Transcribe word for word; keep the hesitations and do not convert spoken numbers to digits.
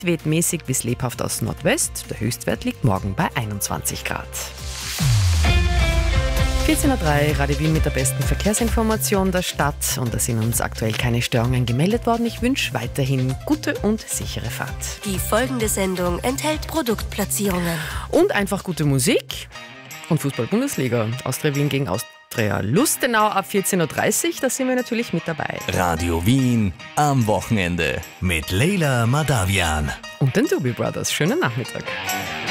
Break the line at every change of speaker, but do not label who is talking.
weht mäßig bis lebhaft aus Nordwest. Der Höchstwert liegt morgen bei einundzwanzig Grad. vierzehn Uhr drei, Radio Wien mit der besten Verkehrsinformation der Stadt. Und da sind uns aktuell keine Störungen gemeldet worden. Ich wünsche weiterhin gute und sichere Fahrt.
Die folgende Sendung enthält Produktplatzierungen.
Und einfach gute Musik und Fußball-Bundesliga. Austria Wien gegen Austria Lustenau ab vierzehn Uhr dreißig. Da sind wir natürlich mit dabei.
Radio Wien am Wochenende mit Leila Madavian.
Und den Doobie Brothers. Schönen Nachmittag.